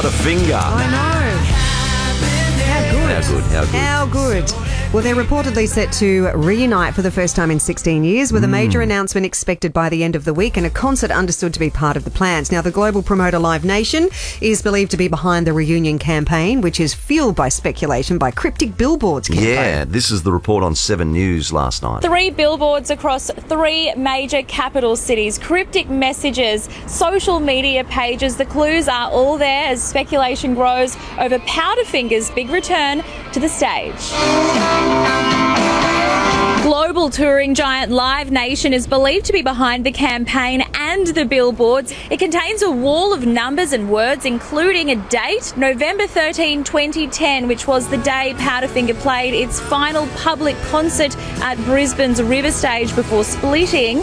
Powderfinger. I know. How good. Well, they're reportedly set to reunite for the first time in 16 years with a major announcement expected by the end of the week and a concert understood to be part of the plans. Now, the global promoter Live Nation is believed to be behind the reunion campaign, which is fueled by speculation by cryptic billboards. Yeah, this is the report on 7 News last night. 3 billboards across 3 major capital cities, cryptic messages, social media pages. The clues are all there as speculation grows over Powderfinger's big return to the stage. Global touring giant Live Nation is believed to be behind the campaign and the billboards. It contains a wall of numbers and words, including a date, November 13, 2010, which was the day Powderfinger played its final public concert at Brisbane's River Stage before splitting.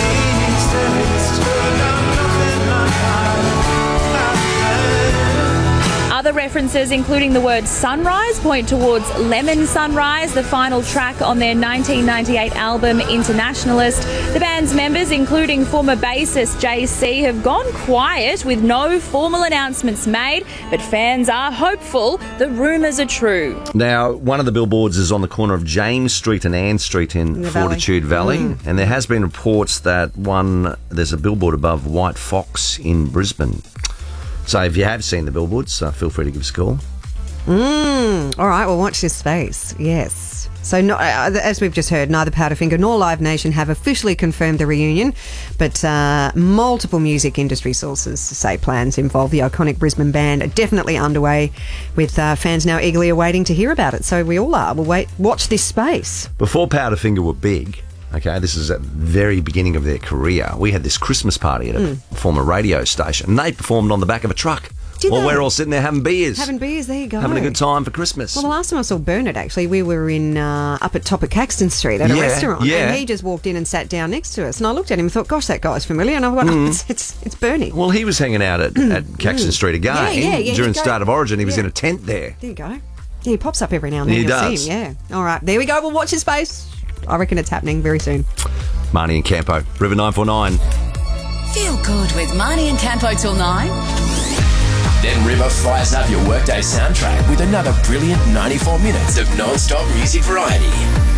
Other references, including the word sunrise, point towards Lemon Sunrise, the final track on their 1998 album Internationalist. The band's members, including former bassist JC, have gone quiet with no formal announcements made, but fans are hopeful the rumours are true. Now, one of the billboards is on the corner of James Street and Ann Street in Fortitude Valley, and there has been reports that there's a billboard above White Fox in Brisbane. So if you have seen the billboards, feel free to give us a call. All right, well, watch this space. Yes. So as we've just heard, neither Powderfinger nor Live Nation have officially confirmed the reunion, but multiple music industry sources say plans involve the iconic Brisbane band are definitely underway, with fans now eagerly awaiting to hear about it. So we all are. We'll watch this space. Before Powderfinger were big, okay, this is at the very beginning of their career, we had this Christmas party at a former radio station, and they performed on the back of a truck. We're all sitting there having beers. Having beers, there you go. Having a good time for Christmas. Well, the last time I saw Bernard, actually, we were in up at top of Caxton Street at a restaurant, and he just walked in and sat down next to us, and I looked at him and thought, gosh, that guy's familiar, and I went, it's Bernie. Well, he was hanging out at Caxton Street again during Start of Origin. He was in a tent there. There you go. Yeah, he pops up every now and then. He does. See him, yeah. All right, there we go. We'll watch his space. I reckon it's happening very soon. Marnie and Campo, River 949. Feel good with Marnie and Campo till 9. Then River fires up your workday soundtrack with another brilliant 94 minutes of non-stop music variety.